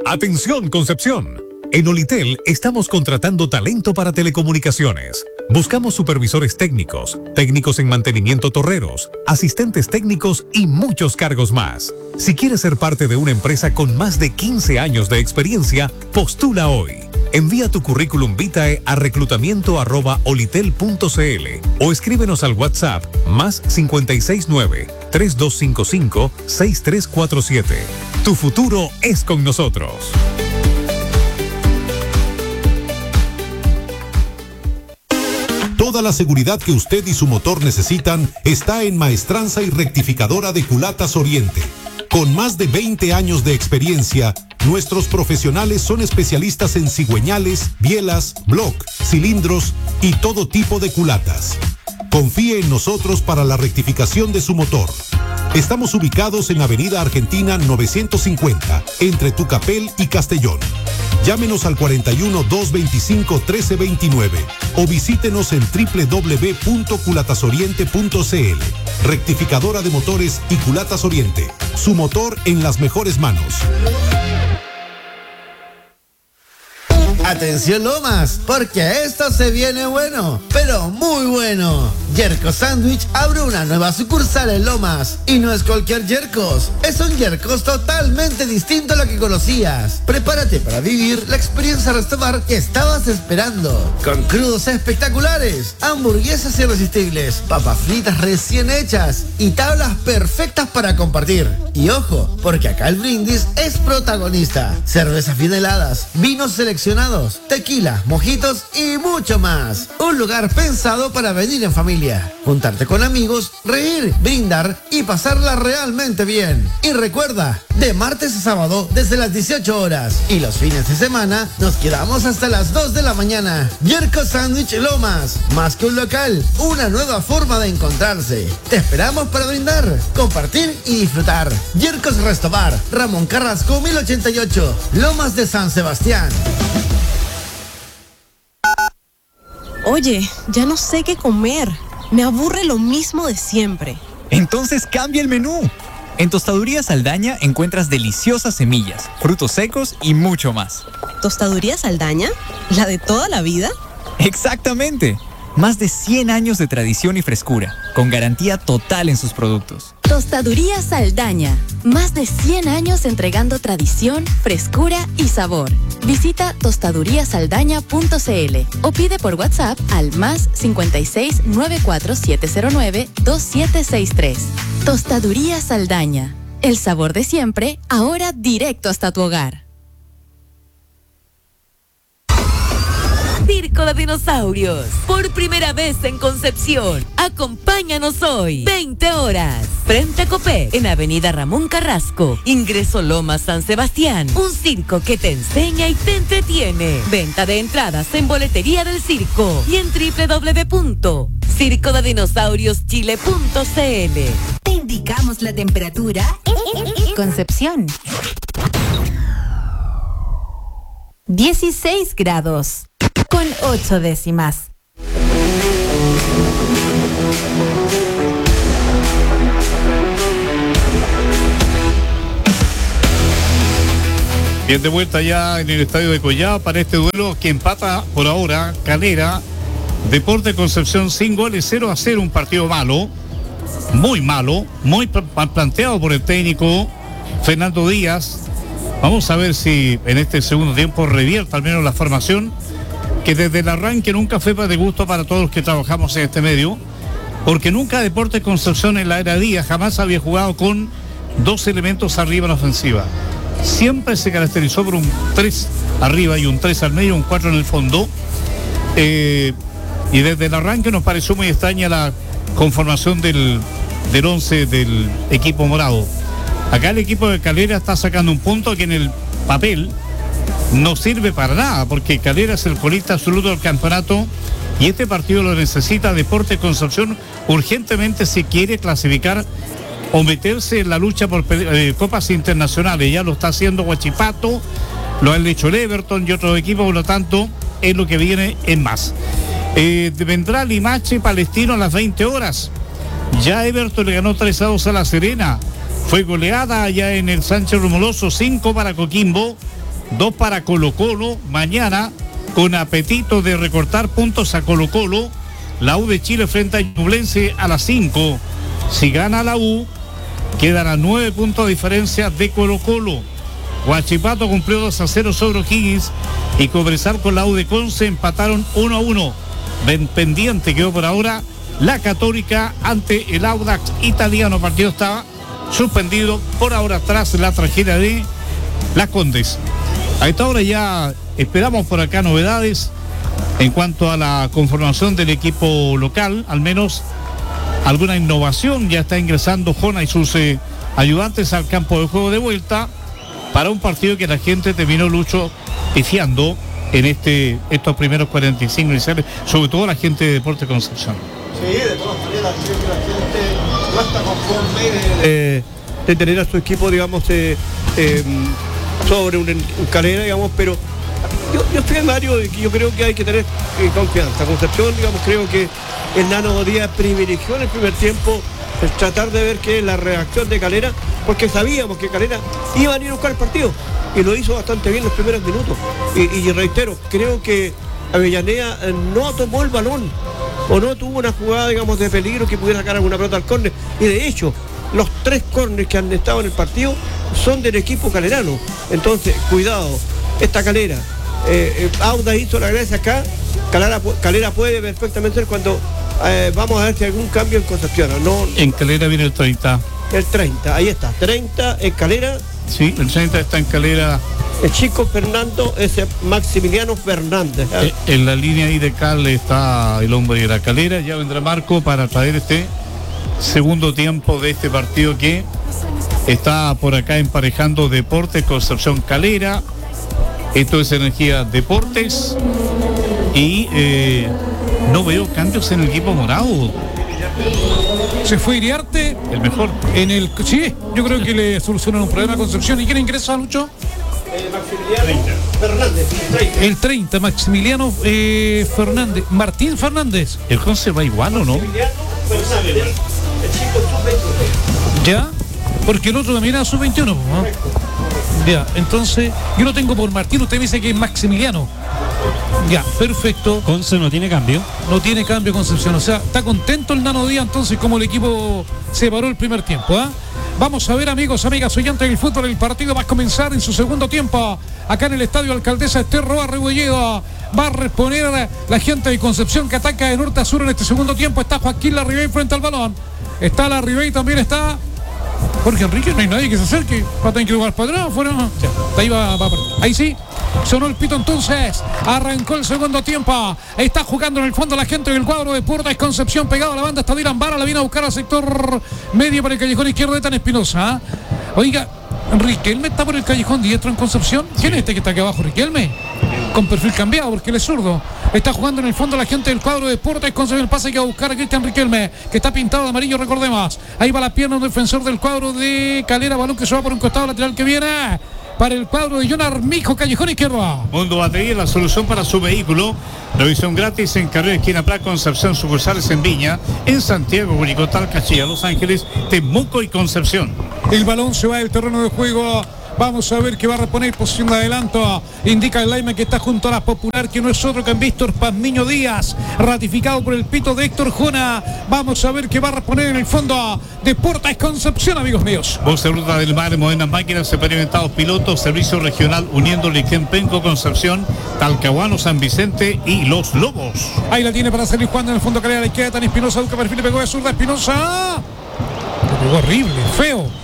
Atención, Concepción. En Olitel estamos contratando talento para telecomunicaciones. Buscamos supervisores técnicos, técnicos en mantenimiento torreros, asistentes técnicos y muchos cargos más. Si quieres ser parte de una empresa con más de 15 años de experiencia, postula hoy. Envía tu currículum vitae a reclutamiento@olitel.cl o escríbenos al WhatsApp +569 3255 6347. Tu futuro es con nosotros. Toda la seguridad que usted y su motor necesitan está en Maestranza y Rectificadora de Culatas Oriente. Con más de 20 años de experiencia, nuestros profesionales son especialistas en cigüeñales, bielas, block, cilindros y todo tipo de culatas. Confíe en nosotros para la rectificación de su motor. Estamos ubicados en Avenida Argentina 950, entre Tucapel y Castellón. Llámenos al 41-225-1329 o visítenos en www.culatasoriente.cl. Rectificadora de motores y Culatas Oriente. Su motor en las mejores manos. Atención Lomas, porque esto se viene bueno, pero muy bueno. Yerko Sandwich abre una nueva sucursal en Lomas. Y no es cualquier Yerkos, es un Yerkos totalmente distinto a lo que conocías. Prepárate para vivir la experiencia restaurant que estabas esperando. Con crudos espectaculares, hamburguesas irresistibles, papas fritas recién hechas y tablas perfectas para compartir. Y ojo, porque acá el brindis es protagonista. Cervezas bien heladas, vinos seleccionados, tequila, mojitos y mucho más. Un lugar pensado para venir en familia, juntarte con amigos, reír, brindar y pasarla realmente bien. Y recuerda, de martes a sábado desde las 18 horas y los fines de semana nos quedamos hasta las 2 de la mañana. Yerko Sandwich Lomas, más que un local, una nueva forma de encontrarse. Te esperamos para brindar, compartir y disfrutar. Yerkos Restobar, Ramón Carrasco 1088, Lomas de San Sebastián. Oye, ya no sé qué comer. Me aburre lo mismo de siempre. Entonces cambia el menú. En Tostaduría Saldaña encuentras deliciosas semillas, frutos secos y mucho más. ¿Tostaduría Saldaña? ¿La de toda la vida? Exactamente. Más de 100 años de tradición y frescura, con garantía total en sus productos. Tostaduría Saldaña. Más de 100 años entregando tradición, frescura y sabor. Visita tostaduriasaldaña.cl o pide por WhatsApp al +56 94709 2763. Tostaduría Saldaña. El sabor de siempre, ahora directo hasta tu hogar. Circo de Dinosaurios, por primera vez en Concepción. Acompáñanos hoy, 20 horas, frente a Copec, en Avenida Ramón Carrasco, ingreso Lomas San Sebastián. Un circo que te enseña y te entretiene. Venta de entradas en boletería del circo y en www.circodedinosaurioschile.cl. Te indicamos la temperatura. Concepción, 16 grados. Con 8 décimas. Bien, de vuelta ya en el estadio de Collado para este duelo que empata por ahora Calera. Deporte Concepción sin goles, 0-0, un partido malo, muy mal planteado por el técnico Fernando Díaz. Vamos a ver si en este segundo tiempo revierte al menos la formación, que desde el arranque nunca fue de gusto para todos los que trabajamos en este medio, porque nunca Deportes Concepción en la era Díaz jamás había jugado con dos elementos arriba en la ofensiva. Siempre se caracterizó por un 3 arriba y un 3 al medio, un 4 en el fondo. Y desde el arranque nos pareció muy extraña la conformación del 11 del equipo morado. Acá el equipo de Calera está sacando un punto que en el papel no sirve para nada, porque Calera es el colista absoluto del campeonato y este partido lo necesita Deportes Concepción urgentemente si quiere clasificar o meterse en la lucha por copas internacionales. Ya lo está haciendo Huachipato, lo han hecho el Everton y otros equipos, por lo tanto es lo que viene en más. Vendrá Limache Palestino a las 20 horas. Ya Everton le ganó 3-2 a La Serena. Fue goleada allá en el Sánchez Rumoroso, 5 para Coquimbo. 2 para Colo-Colo. Mañana, con apetito de recortar puntos a Colo-Colo, la U de Chile frente a Ñublense a las 5. Si gana la U, quedan a 9 puntos de diferencia de Colo-Colo. Huachipato cumplió 2-0 sobre O'Higgins y Cobresal con la U de Conce empataron 1-1. Pendiente quedó por ahora la Católica ante el Audax italiano. Partido estaba suspendido por ahora tras la tragedia de Las Condes. A esta hora ya esperamos por acá novedades en cuanto a la conformación del equipo local, al menos alguna innovación. Ya está ingresando Jona y sus ayudantes al campo de juego de vuelta para un partido que la gente terminó, Lucho, pifiando en estos primeros 45 iniciales, sobre todo la gente de Deportes Concepción. Sí, de todas maneras, creo que la gente no está conforme de tener a su equipo, digamos, sobre un Calera, digamos, pero yo estoy en Mario y yo creo que hay que tener confianza. Concepción, digamos, creo que el Nano Díaz privilegió en el primer tiempo el tratar de ver que la reacción de Calera, porque sabíamos que Calera iba a ir a buscar el partido y lo hizo bastante bien los primeros minutos. Y reitero, creo que Avellaneda no tomó el balón o no tuvo una jugada, digamos, de peligro que pudiera sacar alguna pelota al córner. Y de hecho, los 3 córneres que han estado en el partido son del equipo calerano. Entonces, cuidado, esta Calera. Auda hizo la gracia acá. Calera puede perfectamente ser cuando vamos a ver si hay algún cambio en Concepción. No, en Calera viene el 30. El 30, ahí está. 30 en Calera. Sí, el 30 está en Calera. El chico Fernando es Maximiliano Fernández. En la línea ahí de Cal está el hombre de la Calera. Ya vendrá Marco para traer este segundo tiempo de este partido que está por acá emparejando Deportes Concepción Calera. Esto es Energía Deportes. Y no veo cambios en el equipo morado. Se fue Iriarte. El mejor. Sí, yo creo que le solucionaron un problema a Concepción. ¿Y quién ingresa, Lucho? Maximiliano Fernández. El 30, Maximiliano Fernández. Martín Fernández. ¿El Conce va igual o no? Maximiliano Fernández. El chico sub-21. ¿Ya? Porque el otro también era sub-21, ¿no? Ya, entonces, yo lo tengo por Martín, usted me dice que es Maximiliano. Ya, perfecto. Conce no tiene cambio. No tiene cambio Concepción, o sea, está contento el Nano Díaz entonces como el equipo se paró el primer tiempo, ¿ah? Vamos a ver, amigos, amigas, oyentes del fútbol, el partido va a comenzar en su segundo tiempo, acá en el Estadio Alcaldesa Esterro Arrebolledo. Va a responder la gente de Concepción que ataca de norte a sur en este segundo tiempo. Está Joaquín Larribey frente al balón. Está Larribey, también está Jorge Enrique, no hay nadie que se acerque. Va a tener que jugar para atrás, fuera. Sí, ahí va. Ahí sí. Sonó el pito entonces. Arrancó el segundo tiempo. Está jugando en el fondo la gente del cuadro de Deportes Concepción. Pegado a la banda está Dylan Vara. La viene a buscar al sector medio por el callejón izquierdo de Tan Espinosa. Oiga, Riquelme está por el callejón diestro en Concepción. ¿Quién es este que está aquí abajo, Riquelme? Con perfil cambiado porque él es zurdo. Está jugando en el fondo la gente del cuadro de Deportes Concepción. El pase que va a buscar a Cristian Riquelme, que está pintado de amarillo, recordemos. Ahí va la pierna un defensor del cuadro de Calera. Balón que se va por un costado lateral que viene para el cuadro de John Armijo, callejón izquierdo. Mundo Batería, la solución para su vehículo. Revisión gratis en Carrera Esquina Prat, Concepción, sucursales en Viña, en Santiago, Curicó, Talcachía, Los Ángeles, Temuco y Concepción. El balón se va del terreno de juego. Vamos a ver que va a reponer posición de adelanto. Indica el lineman que está junto a la Popular, que no es otro que en Víctor Pazmiño Díaz, ratificado por el pito de Héctor Jona. Vamos a ver que va a reponer en el fondo Deportes Concepción, amigos míos. Voz de Ruta del Mar, modernas máquinas, experimentados pilotos, servicio regional uniendo Liquenpenco, Concepción, Talcahuano, San Vicente y Los Lobos. Ahí la tiene para salir jugando en el fondo Calera, la izquierda, Tan Espinosa, busca perfil, le pegó de zurda Espinosa. Le pegó horrible, feo,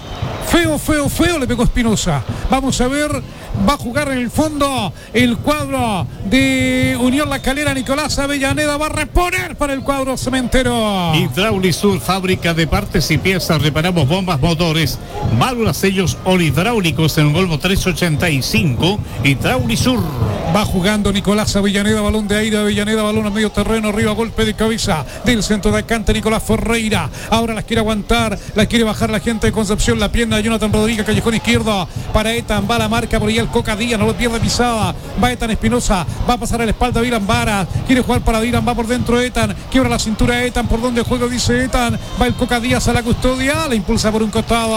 le pegó Espinosa. Vamos a ver, va a jugar en el fondo el cuadro de Unión La Calera. Nicolás Avellaneda va a reponer para el cuadro cementero. Hidraulisur, fábrica de partes y piezas, reparamos bombas, motores, válvulas, sellos hidráulicos en el Golfo 385. Hidraulisur. Va jugando Nicolás Avellaneda, balón de aire, Avellaneda, balón a medio terreno, arriba, golpe de cabeza del centro de acante Nicolás Ferreira. Ahora las quiere aguantar, las quiere bajar la gente de Concepción, la pierna de Jonathan Rodríguez, callejón izquierdo para Etan, va la marca por ahí el Coca Díaz, no lo pierde pisada, va Etan Espinosa, va a pasar a la espalda de Dylan Vara, quiere jugar para Dylan, va por dentro Etan, quiebra la cintura Etan, por donde juego dice Etan, va el Coca Díaz a la custodia, la impulsa por un costado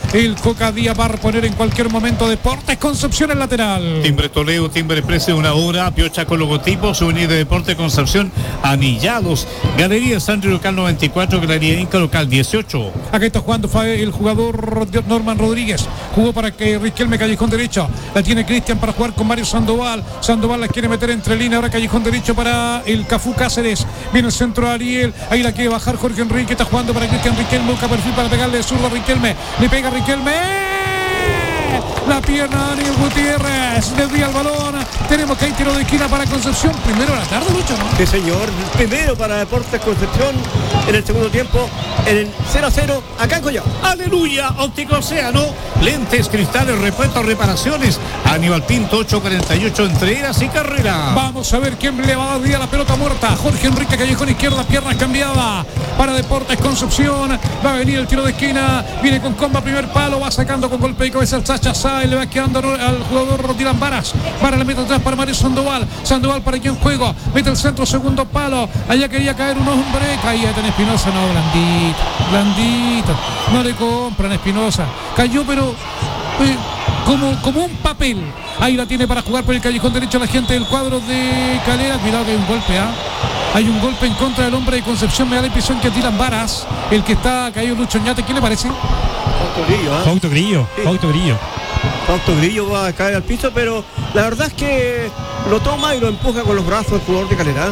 El Coca Díaz va a poner en cualquier momento Deportes Concepción el lateral. Timbre Toledo, timbre precio de 1 hora, piocha con logotipo, souvenir de Deporte Concepción, anillados. Galería Sandri local 94, Galería Inca local 18. Acá está jugando el jugador Norman Rodríguez. Jugó para que Riquelme, callejón derecho. La tiene Cristian para jugar con Mario Sandoval. Sandoval la quiere meter entre línea. Ahora callejón derecho para el Cafú Cáceres. Viene el centro de Ariel. Ahí la quiere bajar Jorge Enrique. Está jugando para Cristian Riquelme. Busca perfil para pegarle de zurdo a Riquelme. Le pega Riquelme. La pierna de Daniel Gutiérrez. Desvía el balón. Tenemos que hay tiro de esquina para Concepción. Primero de la tarde, Lucho, ¿no? Sí, señor. Primero para Deportes Concepción. En el segundo tiempo, en el 0-0, acá en Collao. Aleluya, Óptico Océano. Lentes, cristales, repuestos, reparaciones. Aníbal Pinto, 848 entre eras y carrera. Vamos a ver quién le va a dar vida a la pelota muerta. Jorge Enrique, callejón izquierda, pierna cambiada para Deportes Concepción. Va a venir el tiro de esquina. Viene con comba, primer palo. Va sacando con golpe de cabeza el Sacha Sá. Le va quedando al jugador Dylan Varas. Para la meta atrás para Mario Sandoval. Sandoval para quien juega. Mete el centro, segundo palo. Allá quería caer un hombre. Caía en Espinosa. No, blandito. No le compran a Espinosa. Cayó, pero como un papel. Ahí la tiene para jugar por el callejón derecho la gente del cuadro de Calera. Cuidado que hay un golpe, Hay un golpe en contra del hombre de Concepción. Me da la impresión que tiran Varas. El que está caído Lucho Ñate. ¿Quién le parece? Fausto Grillo. Fausto Grillo va a caer al piso, pero la verdad es que lo toma y lo empuja con los brazos el jugador de Calera.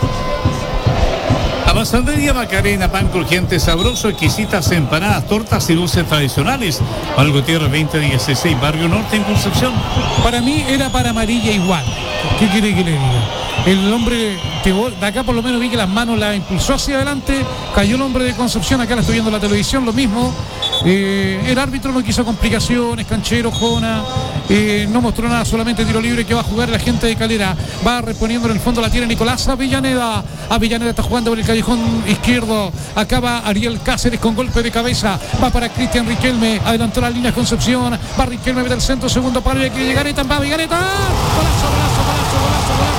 Avanzadería Macarena, pan crujiente, sabroso, exquisitas empanadas, tortas y dulces tradicionales. Val Gutiérrez 2016, Barrio Norte en Concepción. Para mí era para amarilla igual. ¿Qué quiere que le diga? El hombre de acá por lo menos vi que las manos la impulsó hacia adelante. Cayó el hombre de Concepción, acá la estoy viendo en la televisión, lo mismo. El árbitro no quiso complicaciones, Canchero, Jona, no mostró nada, solamente tiro libre que va a jugar la gente de Calera. Va reponiendo en el fondo, la tiene Nicolás Avellaneda. Avellaneda está jugando por el callejón izquierdo. Acá va Ariel Cáceres con golpe de cabeza. Va para Cristian Riquelme, adelantó la línea Concepción. Va Riquelme, mete el centro, segundo palo y quiere llegar Gareta, va Gareta. Golazo.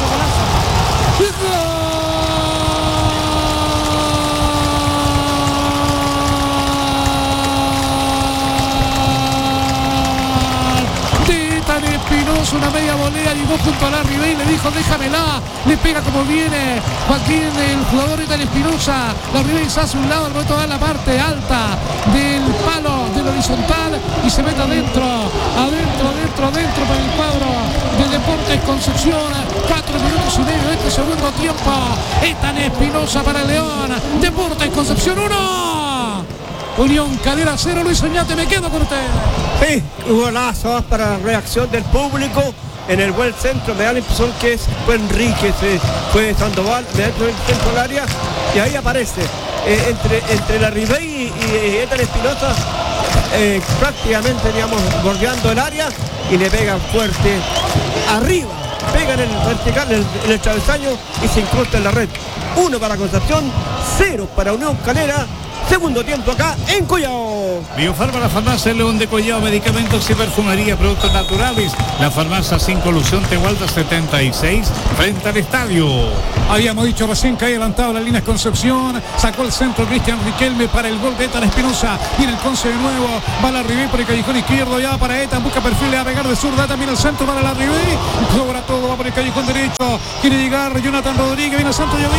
Espinosa, una media volea, llegó junto a la Ribey, le dijo déjamela, le pega como viene Joaquín, el jugador de Espinosa. La Ribey se hace un lado, el reto da la parte alta del palo del horizontal y se mete adentro para el cuadro del Deportes Concepción. 4 minutos y medio de este segundo tiempo. Ethan Espinosa para el León. Deportes Concepción 1. Unión Calera 0, Luis Oñate, me quedo con usted. Sí, golazo para reacción del público en el buen centro. Me da la impresión que fue Enrique, fue Sandoval, dentro del centro del área, y ahí aparece entre la Ribey y Ethan Espinosa, prácticamente, digamos, bordeando el área, y le pegan fuerte arriba, pega en el vertical, en el travesaño, y se incrusta en la red. 1 para Concepción, 0 para Unión Calera. Segundo tiempo acá en Collao. Biofarma, la farmacia León de Collao, medicamentos y perfumería, productos naturales. La farmacia 5 Lución Tehualda 76, frente al estadio. Habíamos dicho recién que hay adelantado las líneas Concepción. Sacó el centro Cristian Riquelme para el gol de Ethan Espinosa. Viene el Conce de nuevo. Va la Ribey por el callejón izquierdo. Ya para Ethan. Busca perfil. Le va a pegar de zurda. También el centro para la Ribey. Cobra todo. Va por el callejón derecho. Quiere llegar Jonathan Rodríguez. Viene el centro y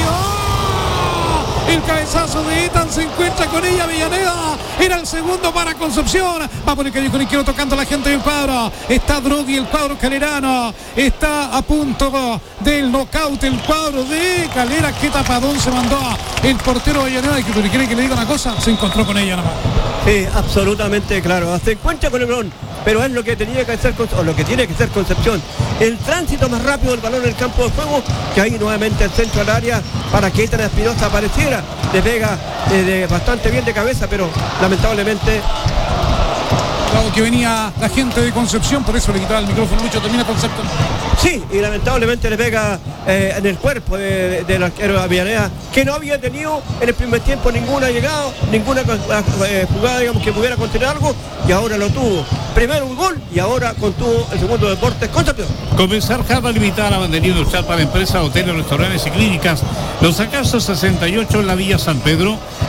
el cabezazo de Ethan, se encuentra con ella Avellaneda, era el segundo para Concepción. Va por el callejón izquierdo tocando a la gente del cuadro. Está Drogui, el cuadro calerano. Está a punto del knockout el cuadro de Calera. Qué tapadón se mandó el portero Avellaneda. Y que quiere que le diga una cosa, se encontró con ella nomás. Sí, absolutamente claro. Se encuentra con el balón, pero es lo que tenía que hacer, o lo que tiene que hacer Concepción. El tránsito más rápido del balón en el campo de juego, que ahí nuevamente el centro del área para que Ethan Espinosa apareciera. Le pega bastante bien de cabeza, pero lamentablemente que venía la gente de Concepción, por eso le quitaba el micrófono. Lucho, termina Concepción. Sí, y lamentablemente le pega en el cuerpo del arquero Avellaneda, que no había tenido en el primer tiempo ninguna llegada, ninguna jugada, digamos, que pudiera contener algo, y ahora lo tuvo. Primero un gol y ahora contuvo el segundo. Deportes Concepción. Comenzar Java limitada la bandería industrial para empresas, hoteles, restaurantes y clínicas. Los Acasos 68 en la Villa San Pedro.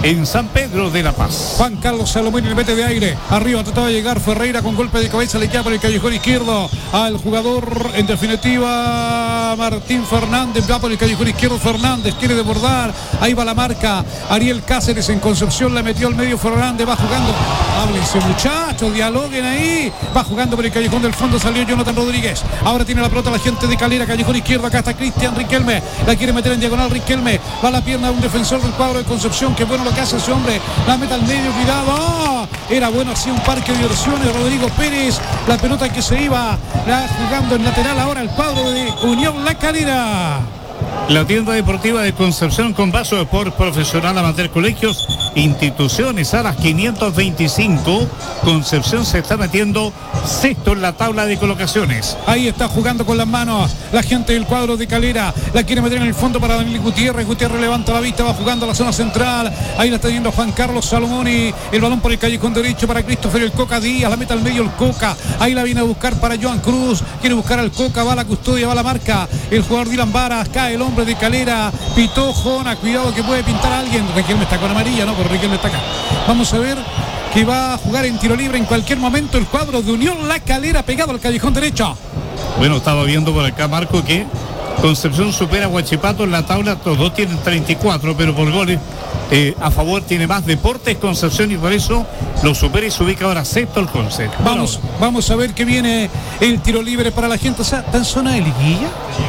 en San Pedro de la Paz. Juan Carlos Salomón, el mete de aire. Arriba trataba de llegar Ferreira con golpe de cabeza, le queda por el callejón izquierdo al jugador, en definitiva, Martín Fernández. Va por el callejón izquierdo Fernández, quiere desbordar. Ahí va la marca. Ariel Cáceres en Concepción, la metió al medio Fernández, va jugando. Háblense muchachos, dialoguen ahí. Va jugando por el callejón del fondo, salió Jonathan Rodríguez. Ahora tiene la pelota la gente de Calera, callejón izquierdo. Acá está Cristian Riquelme, la quiere meter en diagonal Riquelme. Va a la pierna de un defensor del cuadro de Concepción. Qué bueno lo que hace ese hombre, la meta al medio, cuidado. ¡Oh! Era bueno, hacía un parque de diversiones Rodrigo Pérez, la pelota que se iba jugando en lateral ahora el cuadro de Unión La Calera. La tienda deportiva de Concepción con vaso de sport profesional, amateur, colegios, instituciones, a las 525. Concepción se está metiendo sexto en la tabla de colocaciones. Ahí está jugando con las manos la gente del cuadro de Calera, la quiere meter en el fondo para Daniel Gutiérrez. Gutiérrez levanta la vista, va jugando a la zona central. Ahí la está yendo Juan Carlos Salomoni, el balón por el callejón derecho para Christopher el Coca Díaz, la meta al medio el Coca. Ahí la viene a buscar para Joan Cruz, quiere buscar al Coca, va la custodia, va la marca el jugador Dylan Varas, cae el hombre de Calera, pitó Jona, cuidado que puede pintar a alguien. Riquelme está con amarilla, no, pero Riquelme está acá. Vamos a ver que va a jugar en tiro libre en cualquier momento el cuadro de Unión La Calera, pegado al callejón derecho. Bueno, estaba viendo por acá, Marco, que Concepción supera a Huachipato en la tabla. Los dos tienen 34, pero por goles a favor tiene más Deportes Concepción, y por eso lo supera y se ubica ahora sexto el Conce. Vamos a ver que viene el tiro libre para la gente. O sea, ¿está en zona de liguilla?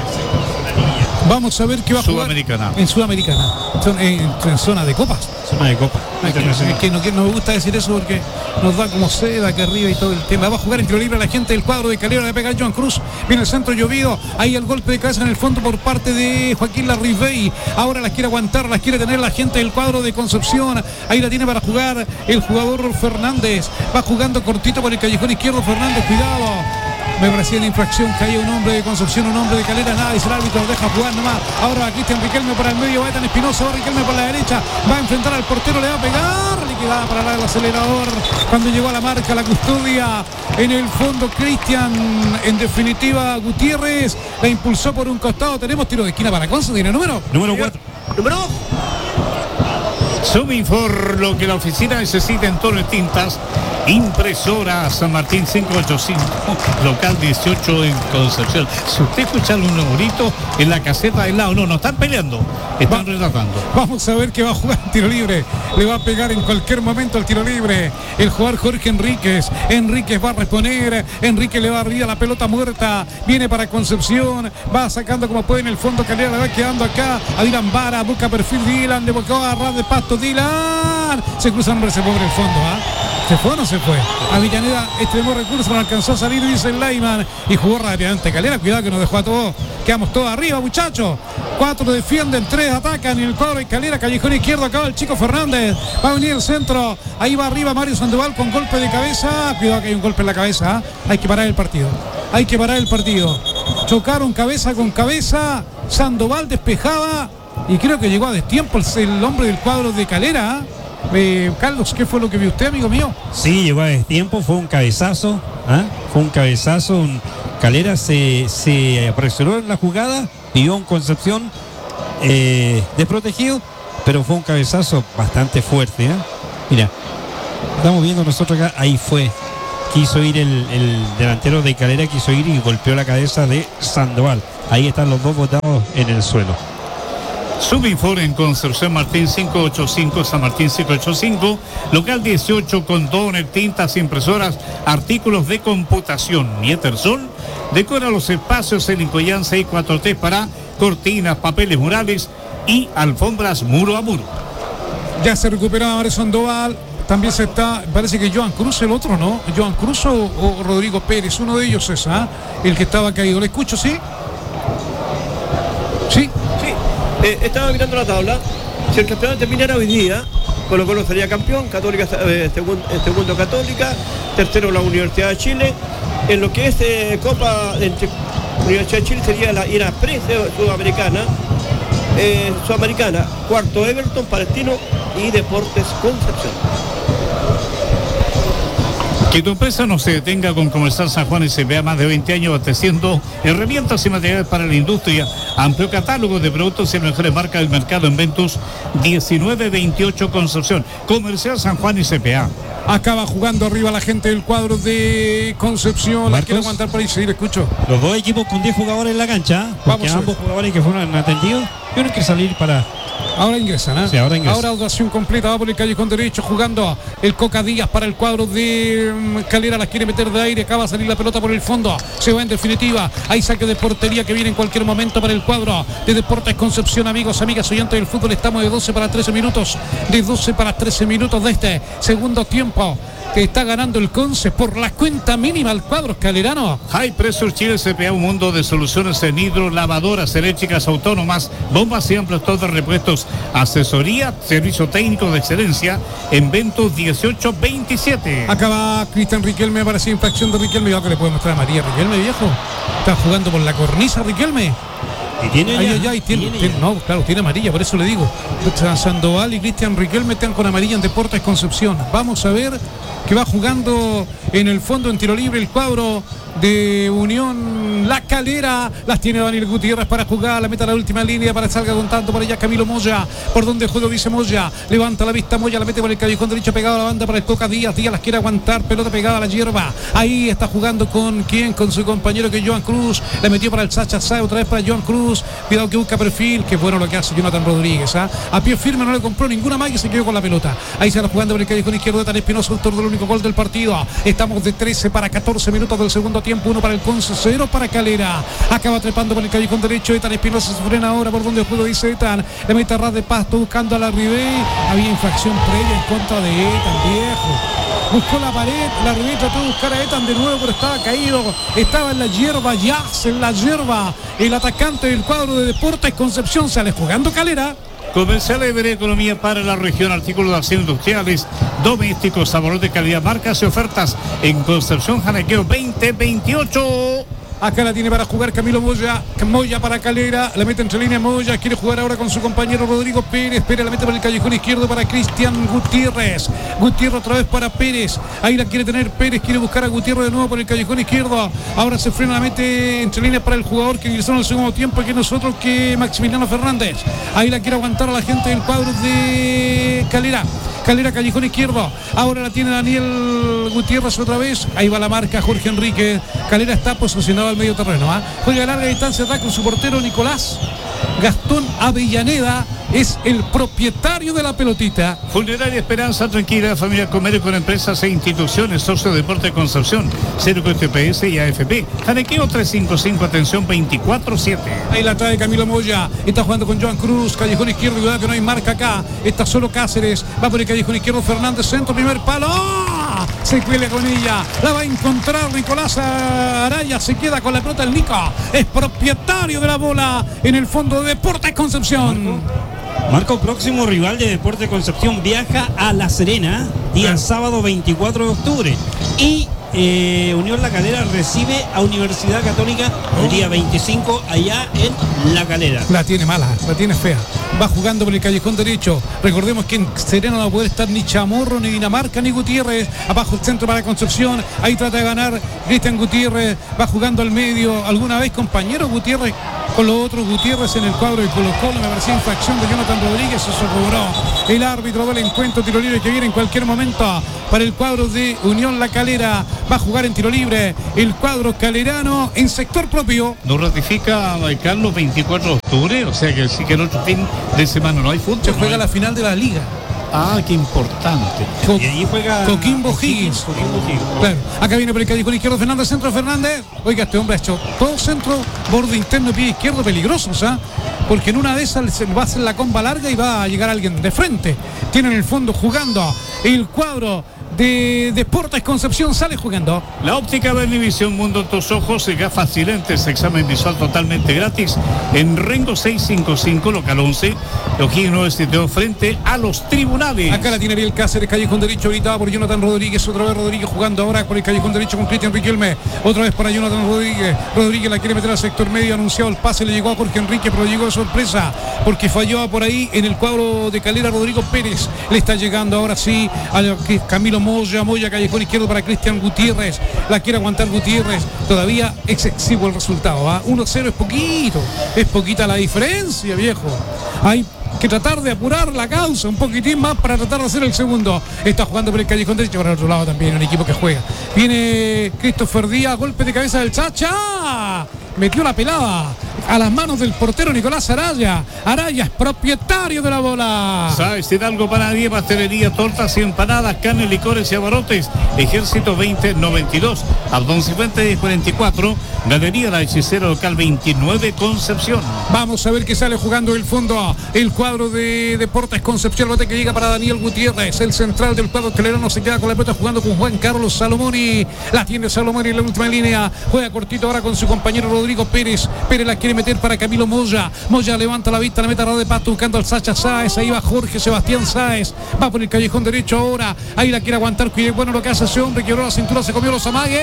Vamos a ver qué va a jugar en Sudamericana, en zona de copas. Zona de copa. Es que no me gusta decir eso porque nos da como seda aquí arriba y todo el tema. Va a jugar en tiro libre la gente del cuadro de Calera, le pega Joan Cruz, viene el centro llovido, ahí el golpe de cabeza en el fondo por parte de Joaquín Larribey. Ahora las quiere aguantar, las quiere tener la gente del cuadro de Concepción. Ahí la tiene para jugar el jugador Fernández, va jugando cortito por el callejón izquierdo Fernández, cuidado. Me parecía la infracción, caía un hombre de Concepción, un hombre de Calera, nada, dice el árbitro, lo deja jugar nomás. Ahora va Cristian Riquelme para el medio, va Ethan Espinosa, va Riquelme por la derecha, va a enfrentar al portero, le va a pegar, le quedaba para el acelerador. Cuando llegó a la marca, la custodia en el fondo, Cristian, en definitiva, Gutiérrez, la impulsó por un costado. Tenemos tiro de esquina para Conce, tiene número 4. Número 2. Suminfor, lo que la oficina necesita en tono de tintas. Impresora San Martín 585, local 18 en Concepción. Si usted escucha un numerito en la caseta del lado, no están peleando, están relatando. Vamos a ver que va a jugar tiro libre, le va a pegar en cualquier momento el tiro libre el jugador Jorge Enríquez. Enríquez va a responder, Enríquez le va arriba la pelota muerta, viene para Concepción, va sacando como puede en el fondo. Calera le va quedando acá a Dylan Vara, busca perfil Dylan, le buscó a agarrar de pasto Dylan, se cruza hombre, se pobre el fondo, ¿se fue o no se fue? Avellaneda extremó recursos, no alcanzó a salir, dice el Lyman, y jugó rápidamente Calera. Cuidado que nos dejó a todos, quedamos todos arriba, muchachos. 4 defienden, 3 atacan, y el cuadro de Calera, callejón izquierdo, acaba el chico Fernández, va a venir el centro, ahí va arriba Mario Sandoval con golpe de cabeza. Cuidado que hay un golpe en la cabeza, hay que parar el partido, chocaron cabeza con cabeza, Sandoval despejaba y creo que llegó a destiempo el hombre del cuadro de Calera. Carlos, ¿qué fue lo que vio usted, amigo mío? Sí, llegó a destiempo, fue un cabezazo, Calera se apresuró en la jugada, pidió un Concepción desprotegido, pero fue un cabezazo bastante fuerte, Mira, estamos viendo nosotros acá, ahí fue, quiso ir el delantero de Calera, quiso ir y golpeó la cabeza de Sandoval. Ahí están los dos botados en el suelo. Suminfor en Concepción Martín 585, San Martín 585, local 18 con toner, tintas, impresoras, artículos de computación. Nietersol decora los espacios en Incoyán 643 para cortinas, papeles murales y alfombras muro a muro. Ya se recuperaba Mario Sandoval. También se está, parece que Joan Cruz, el otro, ¿no? Joan Cruz o Rodrigo Pérez, uno de ellos es, el que estaba caído. ¿Le escucho, sí? Sí. Estaba mirando la tabla. Si el campeonato terminara hoy día, Colo Colo sería campeón, Católica segundo Católica, tercero la Universidad de Chile. En lo que es Copa entre Universidad de Chile sería la pre-sudamericana. Sudamericana, cuarto Everton, Palestino y Deportes Concepción. Que tu empresa no se detenga con Comercial San Juan S.p.A. más de 20 años abasteciendo herramientas y materiales para la industria. Amplio catálogo de productos y las mejores marcas del mercado en Ventus 1928 Concepción. Comercial San Juan S.p.A. Acaba jugando arriba la gente del cuadro de Concepción. La quiere aguantar por ahí, sí, le escucho. Los dos equipos con 10 jugadores en la cancha. Porque ambos jugadores que fueron atendidos tienen que salir para... Ahora ingresan, ¿eh? Sí, ahora ingresan. Ahora dotación completa, va por el callejón derecho jugando el Coca Díaz para el cuadro de Calera, la quiere meter de aire, acaba de salir la pelota por el fondo, se va en definitiva, hay saque de portería que viene en cualquier momento para el cuadro de Deportes Concepción, amigos, amigas, oyentes del fútbol, estamos de 12 para 13 minutos, de 12 para 13 minutos de este segundo tiempo, que está ganando el Conce por la cuenta mínima al cuadro calerano. High Pressure Chile S.p.A. un mundo de soluciones en hidro, lavadoras eléctricas autónomas, bombas y amplios de repuestos, asesoría, servicio técnico de excelencia en Ventus 1827. Acaba Cristian Riquelme, aparecía infracción de Riquelme, yo que le puedo mostrar a María Riquelme, viejo. Está jugando por la cornisa Riquelme. Y tiene no, claro, tiene amarilla, por eso le digo. Sandoval y Cristian Riquelme están con amarilla en Deportes Concepción. Vamos a ver que va jugando en el fondo en tiro libre el cuadro de Unión La Calera. Las tiene Daniel Gutiérrez para jugar, la meta a la última línea para que salga contando por allá Camilo Moya, por donde juego dice Moya, levanta la vista Moya, la mete por el callejón derecho pegado a la banda para el Coca Díaz, Díaz las quiere aguantar, pelota pegada a la hierba, ahí está jugando con su compañero que es Joan Cruz, le metió para el Sacha Sá, otra vez para Joan Cruz, cuidado que busca perfil, que bueno lo que hace Jonathan Rodríguez, a pie firme no le compró ninguna más y se quedó con la pelota, ahí se va jugando por el callejón izquierdo de Tan Espinosa, autor del único gol del partido, estamos de 13 para 14 minutos del segundo tiempo, 1 para el Conce, 0 para Calera, acaba trepando por el callejón derecho, Etan Espinosa se frena ahora por donde el juego dice Etan, le mete a ras de pasto buscando a la Ribey, había infracción previa en contra de Etan, viejo, buscó la pared, la Ribey trató de buscar a Etan de nuevo pero estaba caído, estaba en la hierba, el atacante del cuadro de Deportes Concepción, sale jugando Calera. Comerciales de Economía para la región, artículos de acción industriales, domésticos, sabores de calidad, marcas y ofertas en Concepción Janaqueo 2028. Acá la tiene para jugar Camilo Moya, Moya para Calera, la mete entre línea Moya, quiere jugar ahora con su compañero Rodrigo Pérez, Pérez la mete por el callejón izquierdo para Cristian Gutiérrez, Gutiérrez otra vez para Pérez, ahí la quiere tener Pérez, quiere buscar a Gutiérrez de nuevo por el callejón izquierdo, ahora se frena, la mete entre líneas para el jugador que ingresó en el segundo tiempo, que nosotros que Maximiliano Fernández, ahí la quiere aguantar a la gente del cuadro de Calera. Calera, callejón izquierdo, ahora la tiene Daniel Gutiérrez otra vez, ahí va la marca Jorge Enrique, Calera está posicionado al medio terreno, juega a larga distancia atrás con su portero Nicolás Gastón Avellaneda, es el propietario de la pelotita. Funeraria Esperanza Tranquila, familia Comercio con empresas e instituciones, socio de Deporte Concepción, 0 costo PS y AFP. Janequeo 355, atención 24/7. Ahí la trae Camilo Moya, está jugando con Joan Cruz, callejón izquierdo, cuidado que no hay marca acá, está solo Cáceres, va por el callejón izquierdo Fernández, centro, primer palo, ¡oh! Se cuela con ella, la va a encontrar Nicolás Araya, se queda con la pelota el Nico, es propietario de la bola en el fondo de Deportes Concepción. Marco, próximo rival de Deportes Concepción viaja a La Serena, día sábado 24 de octubre. Y Unión La Calera recibe a Universidad Católica el día 25 allá en La Calera. La tiene mala, la tiene fea. Va jugando por el callejón derecho. Recordemos que en Serena no va a poder estar ni Chamorro, ni Dinamarca, ni Gutiérrez. Abajo el centro para Concepción. Ahí trata de ganar Cristian Gutiérrez. Va jugando al medio. Alguna vez compañero Gutiérrez con los otros Gutiérrez en el cuadro de Colo-Colo. Me parecía infracción de Jonathan Rodríguez. Eso cobró el árbitro del encuentro. Tiro libre que viene en cualquier momento para el cuadro de Unión La Calera. Va a jugar en tiro libre el cuadro calerano en sector propio. Nos ratifica Carlos 24 de octubre, o sea que sí que el otro fin de semana no hay fútbol. Se juega la final de la liga. Ah, qué importante. Y ahí juega Coquimbo Higgins. Claro. Acá viene por el callejón izquierdo Fernández, centro Fernández. Oiga, este hombre ha hecho todo centro, borde interno, pie izquierdo, peligrosos, porque en una de esas se va a hacer la comba larga y va a llegar alguien de frente. Tiene en el fondo jugando el cuadro de Deportes Concepción, sale jugando. La óptica Benevisión, mundo en tus ojos, y gafas silentes, examen visual totalmente gratis en Rengo 655, local 11, O'Higgins 972, frente a los tribunales. Acá la tiene Ariel Cáceres, callejón derecho, habilitado por Jonathan Rodríguez, otra vez Rodríguez jugando ahora por el callejón derecho con Cristian Riquelme, otra vez para Jonathan Rodríguez, Rodríguez la quiere meter al sector medio, anunciado el pase, le llegó a Jorge Enrique, pero llegó de sorpresa, porque falló por ahí en el cuadro de Calera Rodrigo Pérez, le está llegando ahora sí a Camilo Moya, callejón izquierdo para Cristian Gutiérrez, la quiere aguantar Gutiérrez, todavía es exiguo el resultado, 1-0 es poquita la diferencia, viejo. Hay que tratar de apurar la causa un poquitín más para tratar de hacer el segundo. Está jugando por el callejón derecho, por el otro lado también un equipo que juega. Viene Christopher Díaz, golpe de cabeza del Chacha, metió la pelada a las manos del portero Nicolás Araya. Araya es propietario de la bola. Sáez Hidalgo, panadería, pastelería, tortas y empanadas, carne, licores y abarrotes. Ejército 2092, Aldón Cifuentes 1044, Galería La Hechicera Local 29, Concepción. Vamos a ver qué sale jugando el fondo. El cuadro de Deportes Concepción, bote que llega para Daniel Gutiérrez, el central del cuadro Telerano, se queda con la pelota jugando con Juan Carlos Salomoni. La tiene Salomoni en la última línea. Juega cortito ahora con su compañero Rodrigo Pérez. Pérez la quiere meter para Camilo Moya. Moya levanta la vista, la meta de pato buscando al Sacha Sáez. Ahí va Jorge Sebastián Sáez. Va por el callejón derecho ahora. Ahí la quiere aguantar. Cuide bueno lo que hace ese hombre. Quebró la cintura, se comió los amagues.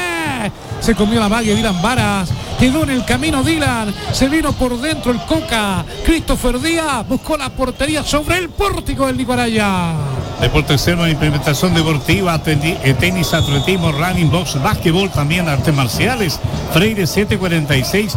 Se comió la mague Dylan Varas. Quedó en el camino Dylan. Se vino por dentro el Coca. Christopher Díaz buscó la portería sobre el pórtico del Nico Araya. Deportes Cerro, implementación deportiva, tenis, atletismo, running, box, básquetbol, también artes marciales. Freire 746.